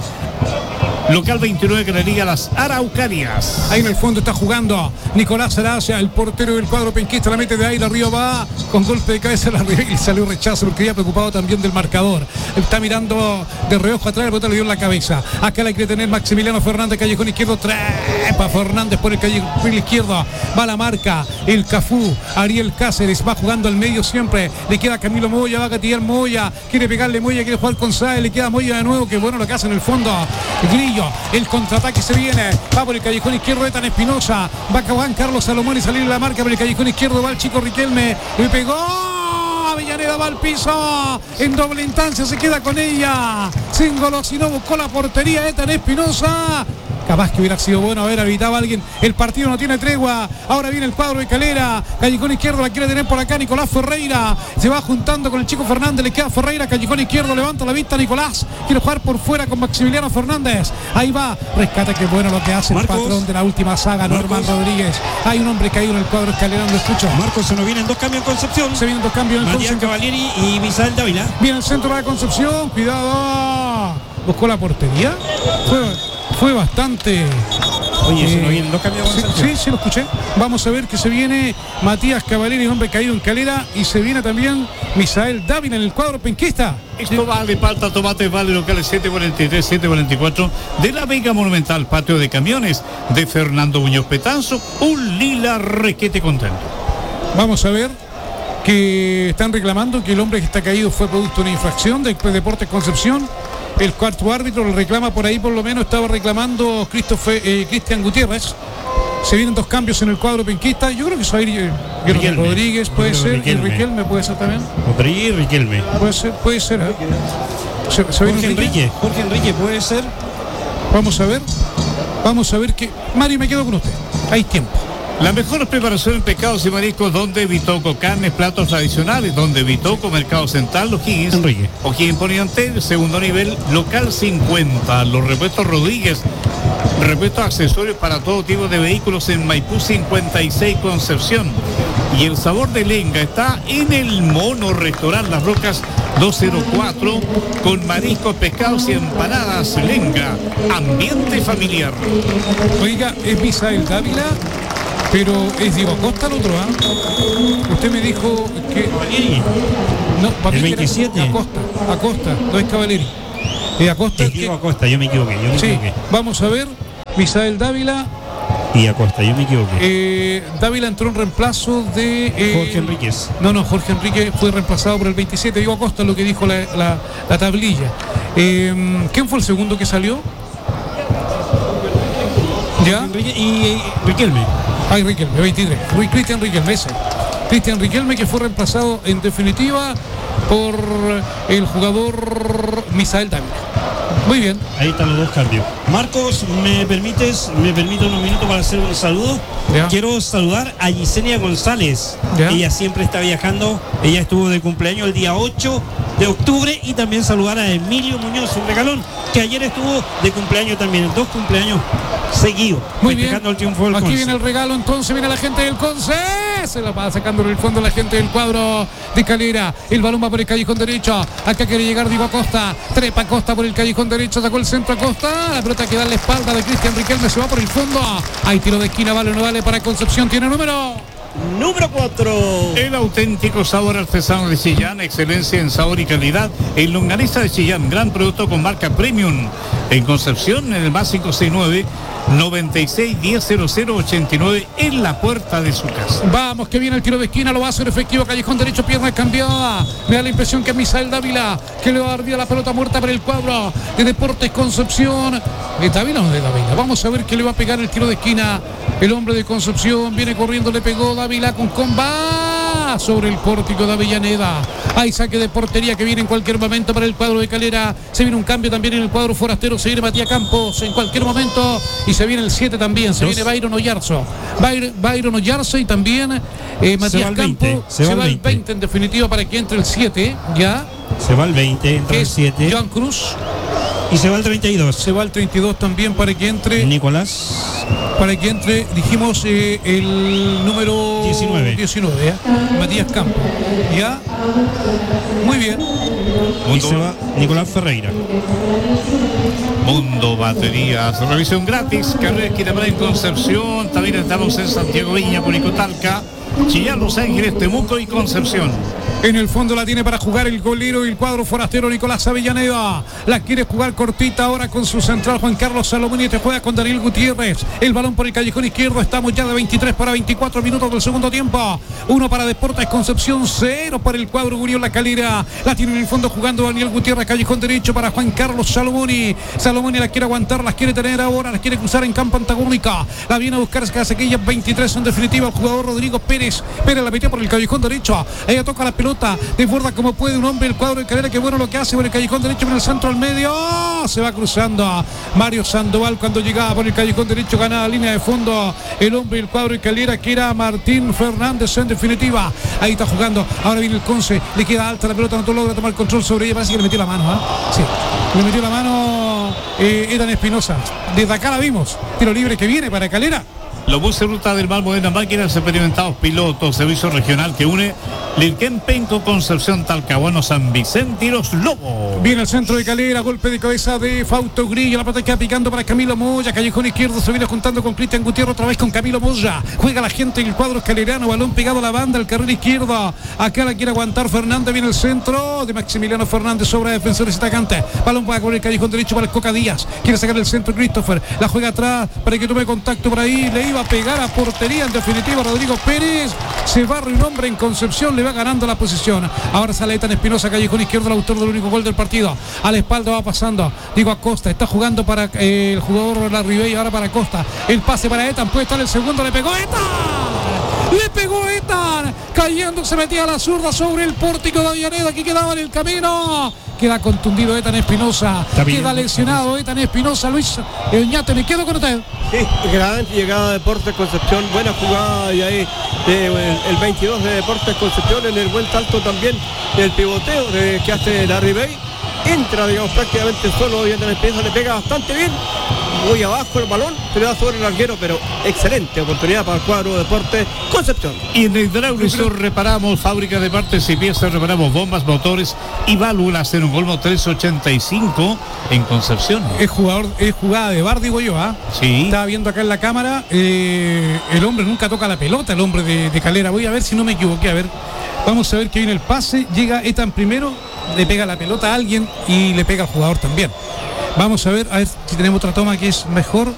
Local 29, Galería Las Araucarias. Ahí en el fondo está jugando Nicolás Araya, el portero del cuadro penquista, la mete de ahí, la arriba va, con golpe de cabeza y salió rechazo porque había preocupado también del marcador. Está mirando de reojo atrás, el botón le dio en la cabeza. Acá la quiere tener Maximiliano Fernández, callejón izquierdo, trepa Fernández por el callejón izquierdo, va la marca, el Cafú, Ariel Cáceres, va jugando al medio siempre, le queda Camilo Moya, va a gatillar Moya, quiere pegarle Moya, quiere jugar con Sáez, le queda Moya de nuevo, que bueno lo que hace en el fondo. Grillo, el contraataque se viene, va por el callejón izquierdo Ethan Espinosa, va Juan Carlos Salomón y salir en la marca por el callejón izquierdo, va el chico Riquelme, le pegó, Avellaneda va al piso, en doble instancia se queda con ella, se engolosinó, buscó la portería Ethan Espinosa. Capaz que hubiera sido bueno haber evitado a alguien. El partido no tiene tregua. Ahora viene el cuadro de Calera. Callejón izquierdo la quiere tener por acá Nicolás Ferreira. Se va juntando con el chico Fernández. Le queda Ferreira. Callejón izquierdo. Levanta la vista Nicolás. Quiere jugar por fuera con Maximiliano Fernández. Ahí va. Rescata, que bueno lo que hace Marcos, el patrón de la última saga, Norman Rodríguez. Hay un hombre caído en el cuadro Escalera. Lo escucho. Marcos, se nos vienen dos cambios en Concepción. Se vienen dos cambios en Concepción. Cavalieri y Misael Dávila. Viene el centro de la Concepción. Cuidado. Buscó la portería. Fue bastante. Oye, se nos vienen dos cambios. Sí, lo escuché. Vamos a ver que se viene Matías Cavalieri, un hombre caído en Calera, y se viene también Misael Dávila en el cuadro penquista. Esto vale, palta, tomate, vale, locales 743, 744 de la Vega Monumental, patio de camiones de Fernando Muñoz Petanzo, un lila requete contento. Vamos a ver que están reclamando que el hombre que está caído fue producto de una infracción de Deportes Concepción. El cuarto árbitro lo reclama por ahí, por lo menos estaba reclamando Cristian Gutiérrez. Se vienen dos cambios en el cuadro penquista. Yo creo que se va a ir Rodríguez, puede ser, y Riquelme puede ser también. Rodríguez y Riquelme. Puede ser. Jorge Enrique puede ser. Vamos a ver que... Mario, me quedo con usted. Hay tiempo. La mejor preparación en pescados y mariscos, donde Bitoco, carnes, platos tradicionales, donde Bitoco, Mercado Central, O'Higgins, O'Higgins Poniente, segundo nivel, local 50, los repuestos Rodríguez, repuestos accesorios para todo tipo de vehículos en Maipú 56, Concepción. Y el sabor de Lenga está en el Mono Restaurante Las Rocas 204, con mariscos, pescados y empanadas. Lenga, ambiente familiar. Oiga, es Misael Dávila, pero es Diego Acosta el otro, Usted me dijo que... No, para el mí 27. Acosta, no es Cavalieri. Acosta. Es Diego Acosta, yo me equivoqué. Vamos a ver, Misael Dávila. Y Acosta, yo me equivoqué. Dávila entró en reemplazo de... Jorge Enríquez. No, Jorge Enrique fue reemplazado por el 27. Diego Acosta, lo que dijo la tablilla. ¿Quién fue el segundo que salió? ¿Ya? Enrique y Riquelme. Riquelme, 23. Cristian Riquelme, ese. Cristian Riquelme, que fue reemplazado en definitiva por el jugador Misael Dávila. Muy bien. Ahí están los dos cambios. Marcos, ¿me permite unos minutos para hacer un saludo? ¿Ya? Quiero saludar a Yesenia González. ¿Ya? Ella siempre está viajando. Ella estuvo de cumpleaños el día 8 de octubre. Y también saludar a Emilio Muñoz, un regalón, que ayer estuvo de cumpleaños también. 2 cumpleaños seguidos. Muy bien. El triunfo del Aquí Conce. viene el regalo, entonces viene la gente del Conce. Se la va sacando en el fondo la gente del cuadro de Calera. El balón va por el callejón derecho. Acá quiere llegar Diego Acosta. Trepa Acosta por el callejón derecho. Sacó el centro Acosta. La pelota que da en la espalda de Cristian Riquelme. Se va por el fondo. Hay tiro de esquina. Vale o no vale para Concepción. Tiene número 4. El auténtico sabor artesano de Chillán, excelencia en sabor y calidad. En longaniza de Chillán, gran producto con marca Premium. En Concepción, en el más 569-96-1000-89, en la puerta de su casa. Vamos, que viene el tiro de esquina, lo va a hacer efectivo, callejón derecho, pierna cambiada. Me da la impresión que es Misael Dávila, que le va a dar vida a la pelota muerta para el cuadro de Deportes Concepción. ¿De Dávila o no de Dávila? Vamos a ver qué le va a pegar el tiro de esquina. El hombre de Concepción viene corriendo, le pegó Dávila con comba sobre el pórtico de Avellaneda. Hay saque de portería que viene en cualquier momento para el cuadro de Calera. Se viene un cambio también en el cuadro forastero. Se viene Matías Campos en cualquier momento. Y se viene el 7 también. Se viene Byron Oyarzo. Byron Oyarzo y también Matías Campos. Se va el 20 en definitiva para que entre el 7. Ya. Se va el 20, entra el 7. Joan Cruz. Y se va el 32. Se va el 32 también para que entre. Nicolás. Para que entre, dijimos, el número 19, ¿ya? Matías Campos. ¿Ya? Muy bien. Y se va Nicolás Ferreira. Mundo Baterías, revisión gratis, carrera esquina para en Concepción. También estamos en Santiago Viña, Puricotalca, Chillán, Los Ángeles, Temuco y Concepción. En el fondo la tiene para jugar el golero y el cuadro forastero Nicolás Avellaneda. La quiere jugar cortita ahora con su central Juan Carlos Salomón y te juega con Daniel Gutiérrez. El balón por el callejón izquierdo. Estamos ya de 23 para 24 minutos del segundo tiempo. 1 para Deportes Concepción, 0 para el cuadro Unión La Calera. La tiene en el fondo jugando Daniel Gutiérrez, callejón derecho para Juan Carlos Salomón. Salomón la quiere aguantar, las quiere tener ahora, las quiere cruzar en campo antagónica. La viene a buscar Casequilla 23 en definitiva el jugador Rodrigo Pérez. Pérez la metió por el callejón derecho. Ella toca la pelota. Desborda como puede un hombre el cuadro de Calera, que bueno lo que hace por el callejón derecho, con el centro al medio. Se va cruzando a Mario Sandoval cuando llegaba por el callejón derecho, ganaba la línea de fondo el hombre del cuadro de Calera, que era Martín Fernández en definitiva. Ahí está jugando, ahora viene el Conce, le queda alta la pelota, no logra tomar control sobre ella, parece que le metió la mano, sí, le metió la mano Edan Espinosa. Desde acá la vimos, tiro libre que viene para Calera. Los buses ruta del Malmodena Máquinas, experimentados pilotos, servicio regional que une Lirquén, Penco, Concepción, Talcahuano, San Vicente y Los Lobos. Viene el centro de Calera, golpe de cabeza de Fausto Grillo, la pelota queda picando para Camilo Moya, callejón izquierdo, se viene juntando con Cristian Gutiérrez, otra vez con Camilo Moya, juega la gente en el cuadro escalerano, balón pegado a la banda, el carril izquierdo, acá la quiere aguantar Fernández, viene el centro de Maximiliano Fernández, sobra defensores atacantes, balón para con el callejón derecho para el Coca Díaz, quiere sacar el centro Christopher, la juega atrás para que tome contacto por ahí, le iba a pegar a portería en definitiva Rodrigo Pérez, se barre un hombre en Concepción, le va ganando la posición. Ahora sale Etan Espinosa, callejón izquierdo, el autor del único gol del partido. A la espalda va pasando Diego Acosta, está jugando para el jugador La Ribey, ahora para Acosta. El pase para Etan, puede estar el segundo, le pegó Etan. Le pegó Etan, cayendo, se metía a la zurda sobre el pórtico de Avellaneda, que quedaba en el camino. Queda contundido Etan Espinosa, queda lesionado Etan Espinosa. Luis Oñate, me quedo con usted. Sí, gran llegada de Deportes Concepción, buena jugada y ahí el 22 de Deportes Concepción en el buen salto también, el pivoteo que hace La Ribey. Entra, digamos, prácticamente solo y Etan Espinosa le pega bastante bien. Muy abajo el balón, se le da sobre el larguero, pero excelente oportunidad para el cuadro de Deportes Concepción. Y en el hidráulico reparamos fábrica de partes y piezas, reparamos bombas, motores y válvulas en un Golmo 385 en Concepción. Es jugada de bar, digo yo, Sí. Estaba viendo acá en la cámara, el hombre nunca toca la pelota, el hombre de Calera. Voy a ver si no me equivoqué, a ver. Vamos a ver que viene el pase, llega Etan primero, le pega la pelota a alguien y le pega al jugador también. Vamos a ver si tenemos otra toma que es mejor.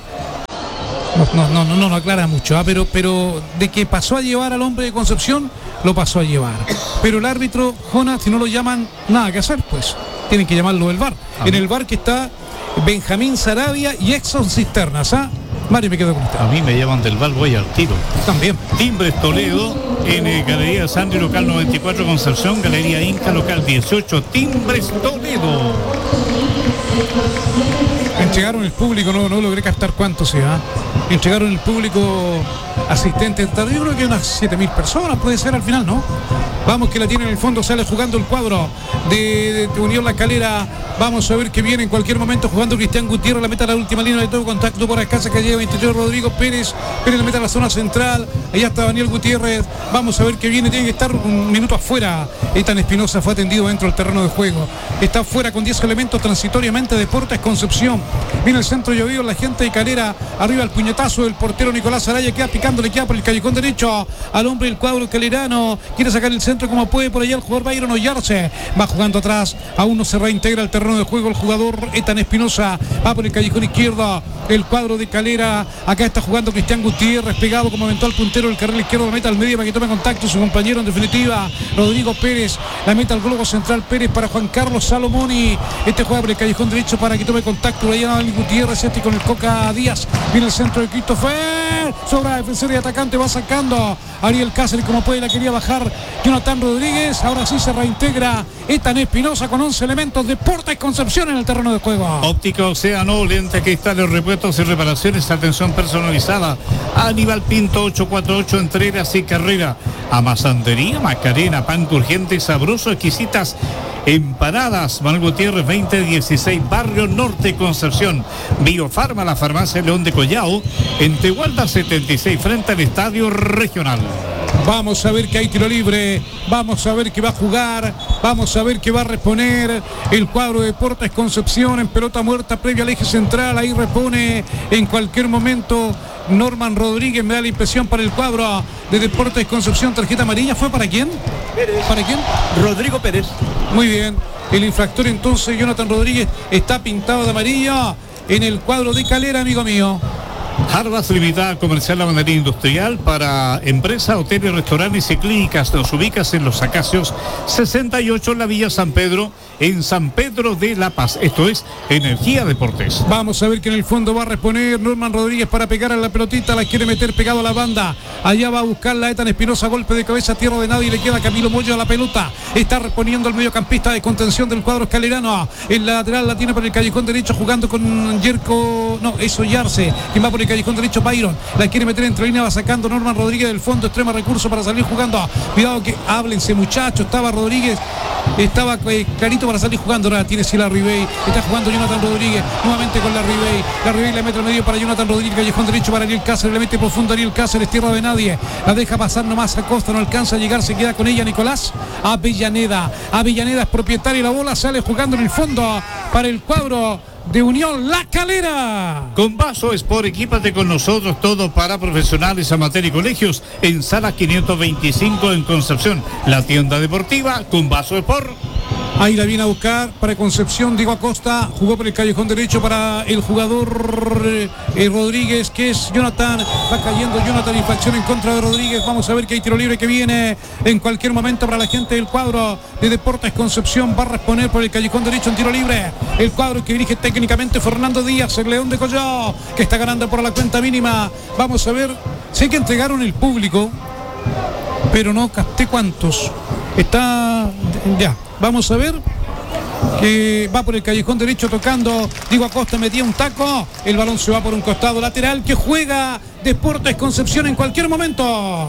No aclara mucho, pero de que pasó a llevar al hombre de Concepción, lo pasó a llevar. Pero el árbitro, Jonas, si no lo llaman, nada que hacer, pues tienen que llamarlo del VAR. En el VAR que está Benjamín Sarabia y Exxon Cisternas, Mario, me quedo con usted. A mí me llaman del VAR, voy al tiro. También. Timbres Toledo, en Galería Sandy, local 94 Concepción, Galería Inca, local 18, Timbres Toledo. Entregaron el público, no logré captar cuánto sea. Entregaron el público asistente. Yo creo que unas 7.000 personas puede ser al final, ¿no? Vamos que la tiene en el fondo, sale jugando el cuadro de Unión La Calera. Vamos a ver que viene en cualquier momento jugando Cristian Gutiérrez, la meta a la última línea de todo contacto por acá, se calle 23 Rodrigo Pérez la meta a la zona central, allá está Daniel Gutiérrez. Vamos a ver que viene, tiene que estar un minuto afuera. Ethan Espinosa fue atendido dentro del terreno de juego. Está afuera con 10 elementos transitoriamente. Deportes Concepción. Viene el centro llovido, la gente de Calera. Arriba el puñetazo del portero Nicolás Araya, queda picando, le queda por el callejón derecho al hombre del cuadro calerano. Quiere sacar el centro como puede, por allá el jugador Byron Ollarse. Va jugando atrás, aún no se reintegra el terreno de juego el jugador Ethan Espinosa. Va por el callejón izquierdo el cuadro de Calera. Acá está jugando Cristian Gutiérrez, pegado como eventual puntero del carril izquierdo, la meta al medio para que tome contacto su compañero en definitiva, Rodrigo Pérez. La meta al globo central Pérez para Juan Carlos Salomoni. Este juega por el callejón derecho para que tome contacto allá Daniel Gutiérrez, este con el Coca Díaz. Viene el centro de Christopher. Sobra defensor y atacante, va sacando Ariel Cáceres como puede, la quería bajar Jonathan Rodríguez. Ahora sí se reintegra Ethan Espinosa con 11 elementos. Deportes Concepción en el terreno de juego. Óptica Océano, lente cristales, repuestos y reparaciones, atención personalizada. Aníbal Pinto 848 Entregas y Carrera. Amasantería, Macarena, pan crujiente y sabroso, exquisitas empanadas. Manuel Gutiérrez 2016, Barrio Norte, Concepción. Biofarma, la farmacia León de Collao, en Tehualda 76, frente al Estadio Regional. Vamos a ver que hay tiro libre, vamos a ver que va a jugar, vamos a ver que va a reponer el cuadro de Deportes Concepción en pelota muerta previa al eje central. Ahí repone en cualquier momento Norman Rodríguez, me da la impresión, para el cuadro de Deportes Concepción. Tarjeta amarilla, ¿fue para quién? Pérez. ¿Para quién? Rodrigo Pérez. Muy bien, el infractor entonces, Jonathan Rodríguez, está pintado de amarillo en el cuadro de Calera, amigo mío. Harvas Limitada Comercial Lavandería Industrial para empresa, hoteles, restaurantes y clínicas. Nos ubicas en Los Acacios 68 en la Villa San Pedro, en San Pedro de La Paz. Esto es Energía Deportes. Vamos a ver que en el fondo va a reponer Norman Rodríguez para pegar a la pelotita, la quiere meter pegado a la banda. Allá va a buscar la Ethan Espinosa, golpe de cabeza, tierra de nadie, le queda Camilo Moyo a la pelota. Está reponiendo el mediocampista de contención del cuadro escalerano. En la lateral la tiene por el callejón derecho, jugando con Yerko, no, es Ollarse, quien va por el callejón derecho. Byron la quiere meter entre línea, va sacando Norman Rodríguez del fondo, extrema recurso para salir jugando. Cuidado que háblense, muchachos. Estaba Rodríguez, estaba clarito para salir jugando. Ahora tiene Sila Ribey, está jugando Jonathan Rodríguez nuevamente con la Ribey le mete al medio para Jonathan Rodríguez, callejón derecho para Ariel Cáceres, le mete profundo Ariel Cáceres, tierra de nadie, la deja pasar nomás a Costa, no alcanza a llegar, se queda con ella Nicolás Avellaneda es propietario, la bola sale jugando en el fondo para el cuadro de Unión La Calera. Con Vaso Sport, equípate con nosotros, todo para profesionales, amateurs y colegios, en sala 525 en Concepción. La tienda deportiva con Vaso Sport. Ahí la viene a buscar para Concepción, Diego Acosta, jugó por el callejón derecho para el jugador Rodríguez, que es Jonathan, va cayendo Jonathan, infracción en contra de Rodríguez. Vamos a ver que hay tiro libre que viene en cualquier momento para la gente del cuadro de Deportes Concepción. Va a responder por el callejón derecho en tiro libre el cuadro que dirige técnicamente Fernando Díaz, el León de Collao, que está ganando por la cuenta mínima. Vamos a ver, sé que entregaron el público, pero no capté cuántos. Está ya. Vamos a ver que va por el callejón derecho tocando. Diego Acosta metía un taco. El balón se va por un costado lateral que juega Deportes Concepción en cualquier momento.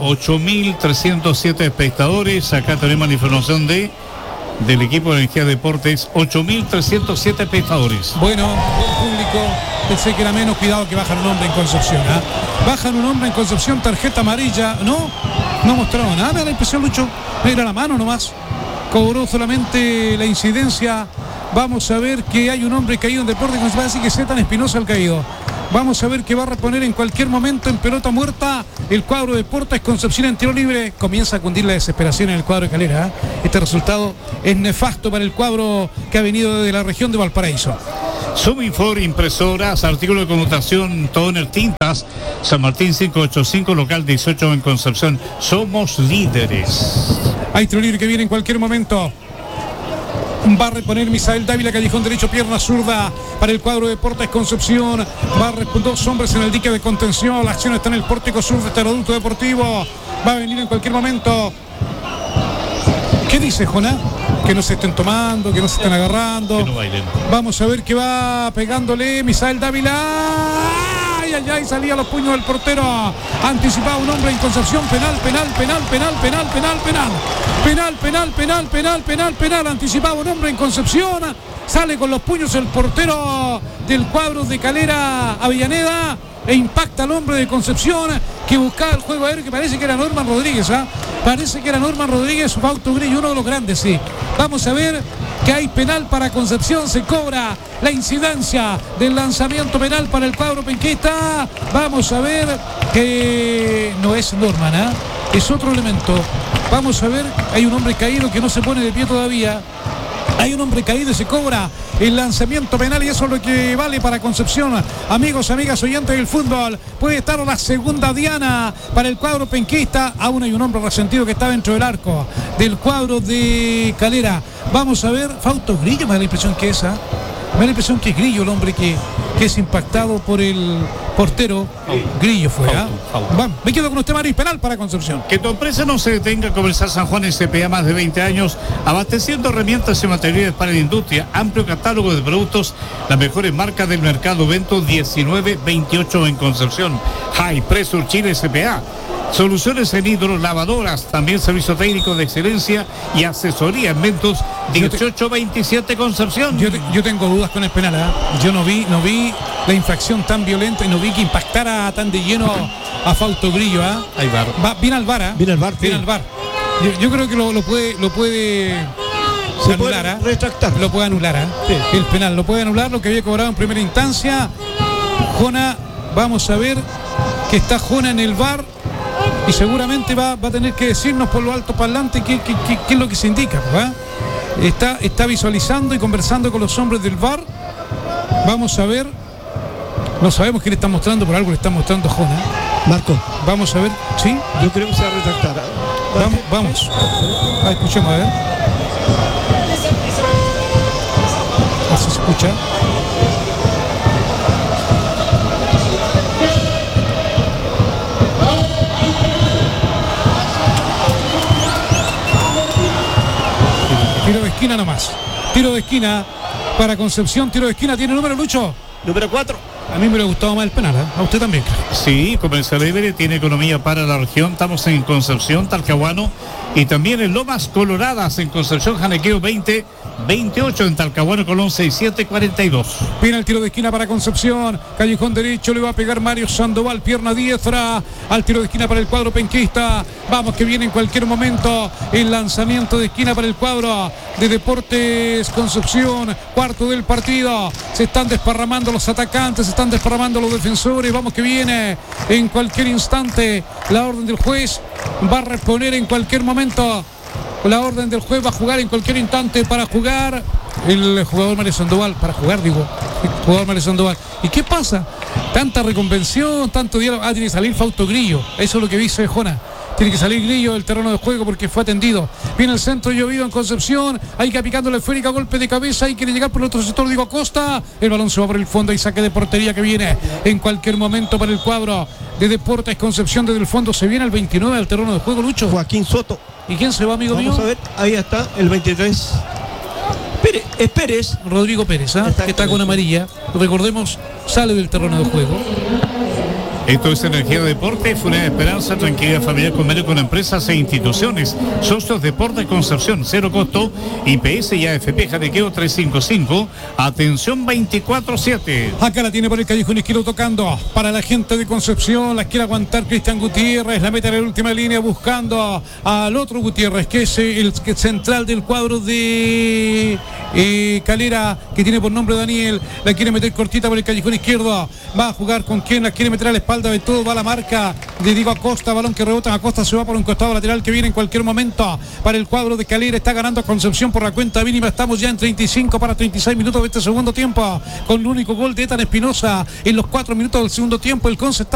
8.307 espectadores. Acá tenemos la información del equipo de Energía Deportes. 8.307 espectadores. Bueno, buen público. Pensé que era menos. Cuidado que bajan un hombre en Concepción. Bajan un hombre en Concepción, tarjeta amarilla. No mostraron nada, me da la impresión, Lucho. Mira la mano nomás. Cobró solamente la incidencia. Vamos a ver que hay un hombre caído en Deportes Concepción, así que Ethan Espinosa el caído. Vamos a ver que va a reponer en cualquier momento en pelota muerta el cuadro de Deportes Concepción en tiro libre. Comienza a cundir la desesperación en el cuadro de Calera. Este resultado es nefasto para el cuadro que ha venido de la región de Valparaíso. Suminfor, impresoras, artículos de conmutación, toner, tintas, San Martín 585, local 18 en Concepción. Somos líderes. Hay tiro libre que viene en cualquier momento. Va a reponer Misael Dávila, callejón derecho, pierna zurda para el cuadro de Deportes Concepción. Va a responder dos hombres en el dique de contención. La acción está en el pórtico sur de este adulto deportivo. Va a venir en cualquier momento ¿Qué dice Jonás? Que no se estén tomando, que no se estén agarrando. Que no bailen. Vamos a ver que va pegándole Misael Dávila. Ay, ay, ay, salía los puños del portero. Anticipaba un hombre en Concepción. Penal. Anticipaba un hombre en Concepción. Sale con los puños el portero del cuadro de Calera Avellaneda. E impacta al hombre de Concepción que buscaba el juego aéreo, que parece que era Norman Rodríguez, parece que era Norman Rodríguez, Fausto Grillo, uno de los grandes, sí. Vamos a ver que hay penal para Concepción, se cobra la incidencia del lanzamiento penal para el cuadro penquista. Vamos a ver que no es Norman, es otro elemento. Vamos a ver, hay un hombre caído que no se pone de pie todavía. Hay un hombre caído y se cobra el lanzamiento penal y eso es lo que vale para Concepción. Amigos, amigas, oyentes del fútbol, puede estar la segunda diana para el cuadro penquista. Aún hay un hombre resentido que está dentro del arco del cuadro de Calera. Vamos a ver, Fausto Grillo, me da la impresión que es, me da la impresión que es Grillo el hombre que es impactado por el portero. Grillo fue, Vamos, me quedo con usted, Maris, penal para Concepción. Que tu empresa no se detenga a Comercial San Juan SPA, más de 20 años, abasteciendo herramientas y materiales para la industria, amplio catálogo de productos, las mejores marcas del mercado. Vento 1928 en Concepción. High Pressure Chile SPA. Soluciones en hidro, lavadoras, también servicio técnico de excelencia y asesoría en ventos 1827 Concepción. Yo tengo dudas con el penal, Yo no vi la infracción tan violenta y no vi que impactara tan de lleno a Fausto Grillo, Ahí va. Viene al VAR, Viene al VAR. Yo creo que lo puede anular, retractar. Lo puede anular, Sí. El penal lo puede anular, lo que había cobrado en primera instancia. Jona, vamos a ver que está Jona en el VAR. Y seguramente va a tener que decirnos por lo alto parlante qué es lo que se indica, Está visualizando y conversando con los hombres del VAR. Vamos a ver. No sabemos qué le está mostrando, por algo le está mostrando a Jona. Marco, vamos a ver, ¿sí? Yo creo que se va a retractar. Vamos. Escuchemos, a ver. Así se escucha. Tiro de esquina nomás. Tiro de esquina para Concepción. Tiro de esquina. ¿Tiene número, Lucho? Número 4. A mí me hubiera gustado más el penal, A usted también, creo. Sí, Comercial Everett tiene economía para la región. Estamos en Concepción, Talcahuano y también en Lomas Coloradas, en Concepción, Janequeo 2028, en Talcahuano, Colón 6742. Viene el tiro de esquina para Concepción. Callejón derecho, le va a pegar Mario Sandoval, pierna diestra al tiro de esquina para el cuadro penquista. Vamos que viene en cualquier momento el lanzamiento de esquina para el cuadro de Deportes Concepción. Cuarto del partido. Se están desparramando los atacantes, se están desparramando los defensores. Vamos que viene en cualquier instante la orden del juez. Va a reponer en cualquier momento la orden del juez. Va a jugar en cualquier instante para jugar el jugador Mario Sandoval. Para jugar, digo, el jugador Mario Sandoval. ¿Y qué pasa? Tanta reconvención, tanto diálogo. Tiene que salir Fausto Grillo. Eso es lo que dice Jona. Tiene que salir Grillo del terreno de juego porque fue atendido. Viene el centro llovido en Concepción. Ahí que picando la esférica, golpe de cabeza. Ahí quiere llegar por el otro sector, Diego Acosta. El balón se va por el fondo y saque de portería que viene en cualquier momento para el cuadro de Deportes Concepción. Desde el fondo se viene el 29 al terreno de juego, Lucho. Joaquín Soto. ¿Y quién se va, amigo mío? Vamos a ver, ahí está, el 23. Pérez. Rodrigo Pérez, que está con amarilla. Recordemos, sale del terreno de juego. Esto es Energía de Deporte, Funeral Esperanza, tranquilidad familiar, convenio con empresas e instituciones. Socios Deporte Concepción, cero costo. IPS y AFP Janequeo 355. Atención 24/7. Acá la tiene por el callejón izquierdo tocando para la gente de Concepción. La quiere aguantar Cristian Gutiérrez. La mete en la última línea buscando al otro Gutiérrez, que es el central del cuadro de Calera, que tiene por nombre Daniel. La quiere meter cortita por el callejón izquierdo. Va a jugar con quien la quiere meter a la espalda de todo. Va la marca de Diego Acosta. Balón que rebota. Acosta se va por un costado lateral que viene en cualquier momento para el cuadro de Calera. Está ganando Concepción por la cuenta mínima. Estamos ya en 35 para 36 minutos de este segundo tiempo, con el único gol de Ethan Espinosa en los 4 minutos del segundo tiempo. El Conce está